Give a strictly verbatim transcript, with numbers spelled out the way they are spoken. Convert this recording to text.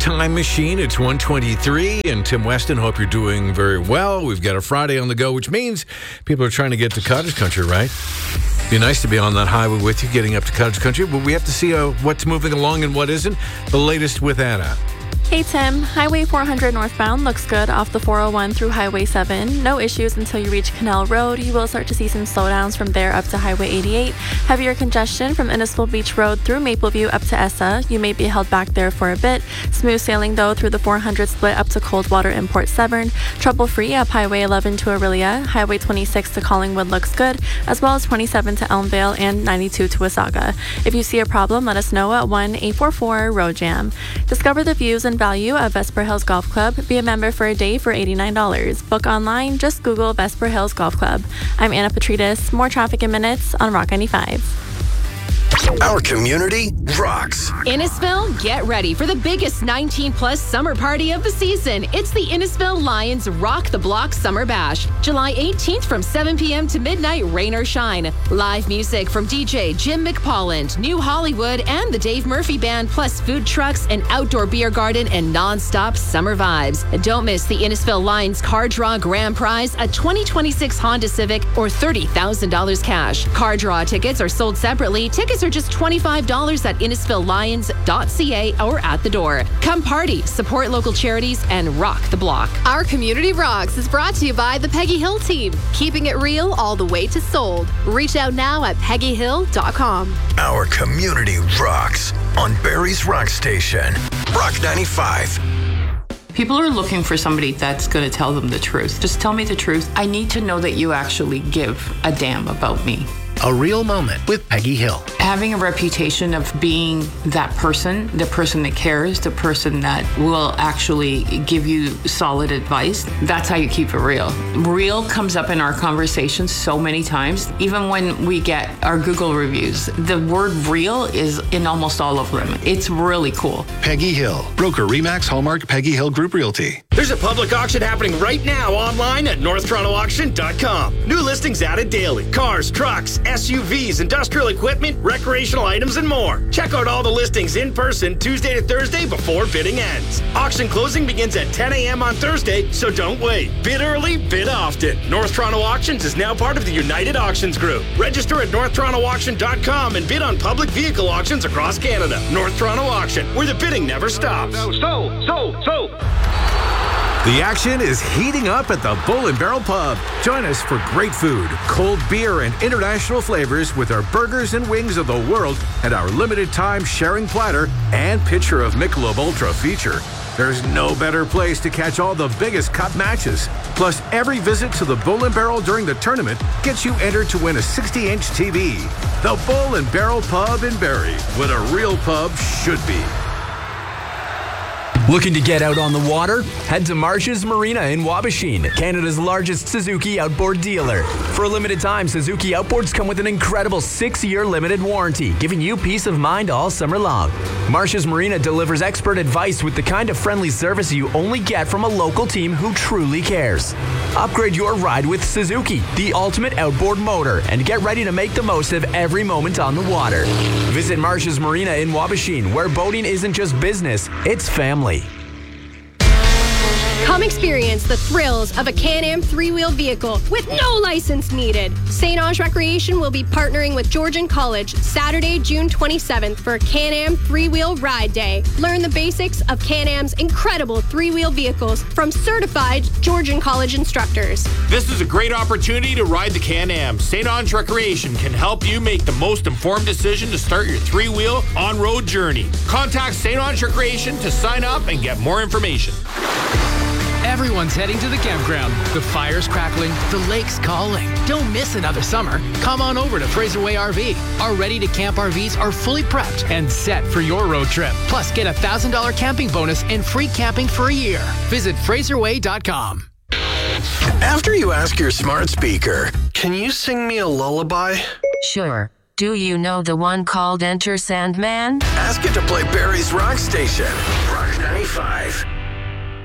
Time Machine. It's one twenty-three, and Tim Weston, hope you're doing very well. We've got a Friday on the go, which means people are trying to get to Cottage Country, right? Be nice to be on that highway with you, getting up to Cottage Country, but we have to see uh, what's moving along and what isn't. The latest with Anna. Hey Tim, Highway four hundred northbound looks good off the four oh one through Highway seven. No issues until you reach Canal Road. You will start to see some slowdowns from there up to Highway eighty-eight. Heavier congestion from Innisfil Beach Road through Mapleview up to Essa. You may be held back there for a bit. Smooth sailing though through the four hundred split up to Coldwater and Port Severn. Trouble-free up Highway eleven to Aurelia. Highway twenty-six to Collingwood looks good, as well as twenty-seven to Elmvale and ninety-two to Wasaga. If you see a problem, let us know at one eight four four road jam. Discover the views and value of Vesper Hills Golf Club. Be a member for a day for eighty-nine dollars. Book online, just Google Vesper Hills Golf Club. I'm Anna Petrides. More traffic in minutes on Rock ninety-five. Our community rocks. Innisfil, get ready for the biggest nineteen plus summer party of the season. It's the Innisfil Lions Rock the Block Summer Bash. July eighteenth from seven p.m. to midnight, rain or shine. Live music from D J Jim McPolland, New Hollywood, and the Dave Murphy Band, plus food trucks, an outdoor beer garden, and non-stop summer vibes. And don't miss the Innisfil Lions Car Draw Grand Prize, a twenty twenty-six Honda Civic, or thirty thousand dollars cash. Car Draw tickets are sold separately. Tickets are just twenty-five dollars at innisfil lions dot c a or at the door. Come party, support local charities, and rock the block. Our Community Rocks is brought to you by the Peggy Hill team, keeping it real all the way to sold. Reach out now at peggy hill dot com. Our community rocks on Barrie's Rock Station. Rock ninety-five. People are looking for somebody that's going to tell them the truth. Just tell me the truth. I need to know that you actually give a damn about me. A Real Moment with Peggy Hill. Having a reputation of being that person, the person that cares, the person that will actually give you solid advice, that's how you keep it real. Real comes up in our conversations so many times. Even when we get our Google reviews, the word real is in almost all of them. It's really cool. Peggy Hill, broker Remax Hallmark Peggy Hill Group Realty. There's a public auction happening right now online at north toronto auction dot com. New listings added daily. Cars, trucks, S U Vs, industrial equipment, recreational items, and more. Check out all the listings in person Tuesday to Thursday before bidding ends. Auction closing begins at ten a.m. on Thursday, so don't wait. Bid early, bid often. North Toronto Auctions is now part of the United Auctions Group. Register at north toronto auction dot com and bid on public vehicle auctions across Canada. North Toronto Auction, where the bidding never stops. So, so, so, so. The action is heating up at the Bull and Barrel Pub. Join us for great food, cold beer, and international flavors with our burgers and wings of the world and our limited time sharing platter and pitcher of Michelob Ultra feature. There's no better place to catch all the biggest cup matches. Plus, every visit to the Bull and Barrel during the tournament gets you entered to win a sixty inch T V. The Bull and Barrel Pub in Barrie, what a real pub should be. Looking to get out on the water? Head to Marsh's Marina in Wabashine, Canada's largest Suzuki outboard dealer. For a limited time, Suzuki outboards come with an incredible six-year limited warranty, giving you peace of mind all summer long. Marsh's Marina delivers expert advice with the kind of friendly service you only get from a local team who truly cares. Upgrade your ride with Suzuki, the ultimate outboard motor, and get ready to make the most of every moment on the water. Visit Marsh's Marina in Wabashine, where boating isn't just business, it's family. Come experience the thrills of a Can-Am three-wheel vehicle with no license needed. Saint Ange Recreation will be partnering with Georgian College Saturday, June twenty-seventh for Can-Am three-wheel ride day. Learn the basics of Can-Am's incredible three-wheel vehicles from certified Georgian College instructors. This is a great opportunity to ride the Can-Am. Saint Ange Recreation can help you make the most informed decision to start your three-wheel on-road journey. Contact Saint Ange Recreation to sign up and get more information. Everyone's heading to the campground. The fire's crackling, the lake's calling. Don't miss another summer. Come on over to Fraser Way R V. Our ready-to-camp R Vs are fully prepped and set for your road trip. Plus, get a one thousand dollars camping bonus and free camping for a year. Visit fraser way dot com. After you ask your smart speaker, can you sing me a lullaby? Sure. Do you know the one called Enter Sandman? Ask it to play Barrie's Rock Station. Rock ninety-five.